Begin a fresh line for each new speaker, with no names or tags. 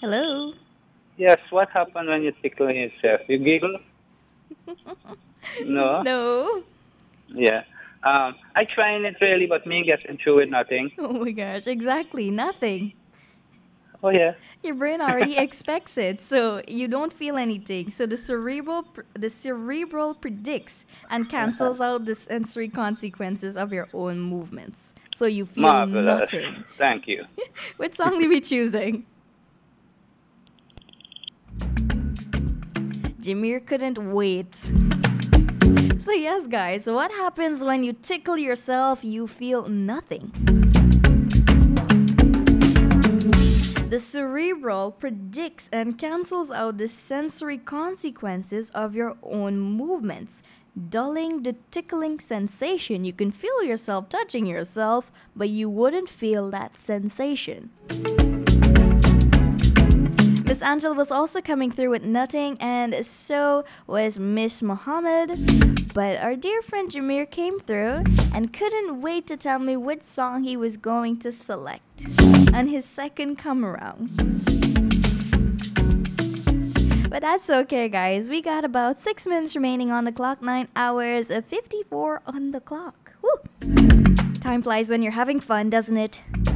Hello?
Yes, what happened when you tickle yourself? You giggle? No?
No.
Yeah. I trying it really, but me getting through with nothing.
Oh my gosh, exactly. Nothing.
Oh, yeah.
Your brain already expects it, so you don't feel anything. So the cerebral predicts and cancels out the sensory consequences of your own movements. So you feel
Marvelous.
nothing.
Thank you.
What song are we choosing? Jameer couldn't wait. So yes, guys, what happens when you tickle yourself? You feel nothing. The cerebral predicts and cancels out the sensory consequences of your own movements, dulling the tickling sensation. You can feel yourself touching yourself, but you wouldn't feel that sensation. Miss Angel was also coming through with nothing, and so was Miss Muhammad. But our dear friend Jameer came through and couldn't wait to tell me which song he was going to select on his second come around. But that's okay, guys. We got about 6 minutes remaining on the clock, 9 hours, 54 on the clock. Woo! Time flies when you're having fun, doesn't it?